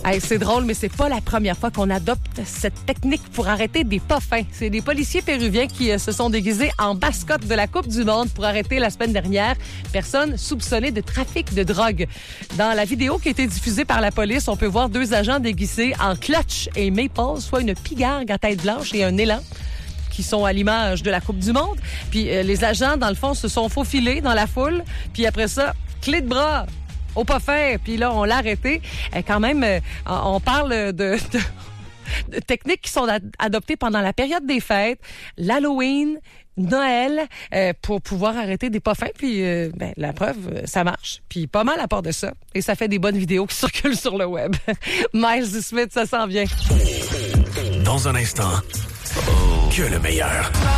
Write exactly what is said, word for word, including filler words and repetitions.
Hey, c'est drôle, mais c'est pas la première fois qu'on adopte cette technique pour arrêter des pas fins. C'est des policiers péruviens qui euh, se sont déguisés en mascotte de la Coupe du Monde pour arrêter la semaine dernière personnes soupçonnées de trafic de drogue. Dans la vidéo qui a été diffusée par la police, on peut voir deux agents déguisés en Clutch et Maple, soit une pigargue à tête blanche et un élan, qui sont à l'image de la Coupe du Monde. Puis euh, les agents, dans le fond, se sont faufilés dans la foule. Puis après ça, clé de bras au pas fait. Puis là, on l'a arrêté. Et quand même, euh, on parle de, de, de techniques qui sont ad- adoptées pendant la période des fêtes, l'Halloween, Noël, euh, pour pouvoir arrêter des pas fins. Puis euh, ben, la preuve, ça marche. Puis pas mal à part de ça. Et ça fait des bonnes vidéos qui circulent sur le web. Miles Smith, ça s'en vient. Dans un instant, que le meilleur.